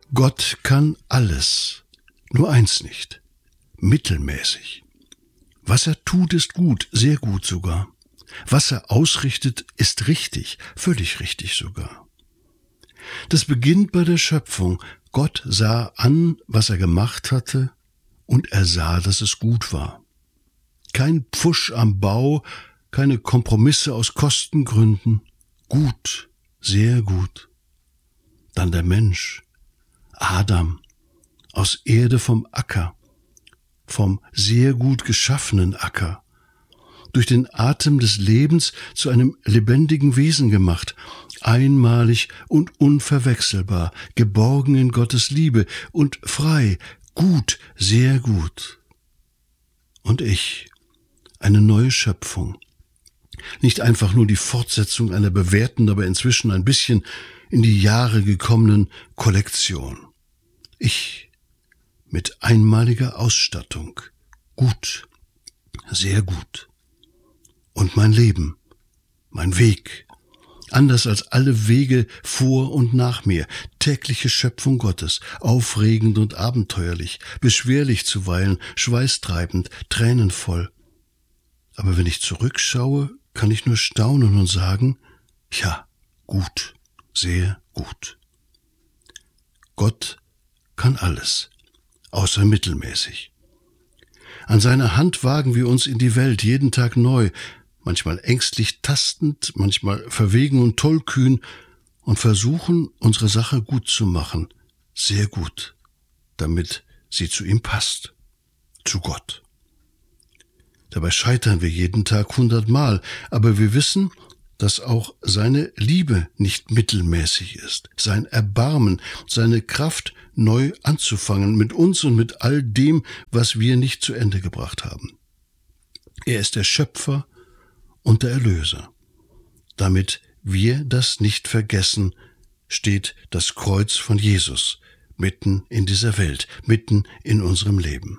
Gott kann alles, nur eins nicht: mittelmäßig. Was er tut, ist gut, sehr gut sogar. Was er ausrichtet, ist richtig, völlig richtig sogar. Das beginnt bei der Schöpfung. Gott sah an, was er gemacht hatte, und er sah, dass es gut war. Kein Pfusch am Bau, keine Kompromisse aus Kostengründen. Gut, sehr gut. Dann der Mensch, Adam, aus Erde vom Acker, vom sehr gut geschaffenen Acker, durch den Atem des Lebens zu einem lebendigen Wesen gemacht, einmalig und unverwechselbar, geborgen in Gottes Liebe und frei, gut, sehr gut. Und ich, eine neue Schöpfung, nicht einfach nur die Fortsetzung einer bewährten, aber inzwischen ein bisschen in die Jahre gekommenen Kollektion. Ich mit einmaliger Ausstattung, gut, sehr gut. Und mein Leben, mein Weg, anders als alle Wege vor und nach mir, tägliche Schöpfung Gottes, aufregend und abenteuerlich, beschwerlich zuweilen, schweißtreibend, tränenvoll. Aber wenn ich zurückschaue, kann ich nur staunen und sagen, ja, gut, sehr gut. Gott kann alles, außer mittelmäßig. An seiner Hand wagen wir uns in die Welt, jeden Tag neu, manchmal ängstlich tastend, manchmal verwegen und tollkühn, und versuchen, unsere Sache gut zu machen, sehr gut, damit sie zu ihm passt, zu Gott. Dabei scheitern wir jeden Tag 100-mal, aber wir wissen, dass auch seine Liebe nicht mittelmäßig ist, sein Erbarmen, seine Kraft, neu anzufangen mit uns und mit all dem, was wir nicht zu Ende gebracht haben. Er ist der Schöpfer und der Erlöser. Damit wir das nicht vergessen, steht das Kreuz von Jesus mitten in dieser Welt, mitten in unserem Leben.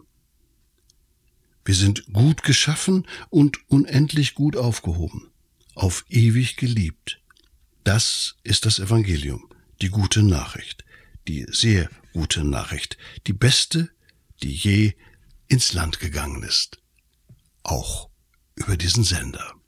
Wir sind gut geschaffen und unendlich gut aufgehoben, auf ewig geliebt. Das ist das Evangelium, die gute Nachricht, die sehr gute Nachricht, die beste, die je ins Land gegangen ist. Auch über diesen Sender.